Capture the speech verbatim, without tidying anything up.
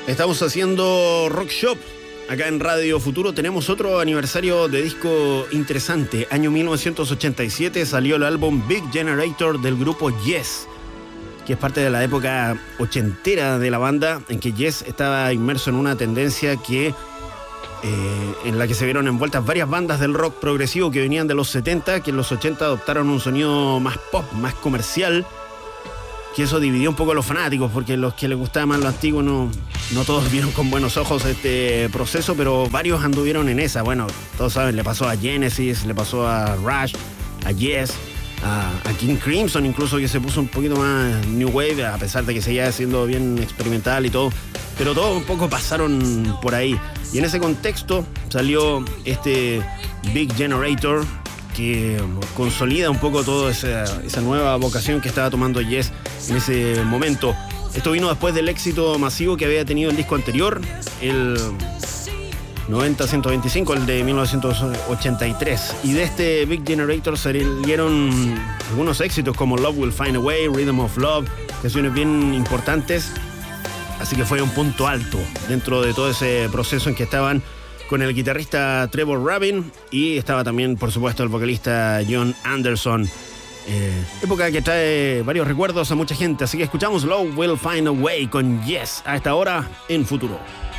Estamos haciendo Rock Shop acá en Radio Futuro. Tenemos otro aniversario de disco interesante. Año mil novecientos ochenta y siete salió el álbum Big Generator del grupo Yes, que es parte de la época ochentera de la banda, en que Yes estaba inmerso en una tendencia que eh, en la que se vieron envueltas varias bandas del rock progresivo que venían de los setenta, que en los ochenta adoptaron un sonido más pop, más comercial, que eso dividió un poco a los fanáticos, porque los que les gustaba más lo antiguo no, no todos vieron con buenos ojos este proceso, pero varios anduvieron en esa. Bueno, todos saben, le pasó a Genesis, le pasó a Rush, a Yes, a, a King Crimson incluso, que se puso un poquito más New Wave, a pesar de que seguía siendo bien experimental y todo, pero todos un poco pasaron por ahí. Y en ese contexto salió este Big Generator, que consolida un poco toda esa, esa nueva vocación que estaba tomando Yes en ese momento. Esto vino después del éxito masivo que había tenido el disco anterior, el noventa ciento veinticinco, el de mil novecientos ochenta y tres. Y de este Big Generator salieron algunos éxitos como Love Will Find a Way, Rhythm of Love, canciones bien importantes. Así que fue un punto alto dentro de todo ese proceso en que estaban con el guitarrista Trevor Rabin y estaba también, por supuesto, el vocalista John Anderson. Eh, época que trae varios recuerdos a mucha gente, así que escuchamos Love Will Find a Way con Yes a esta hora en Futuro.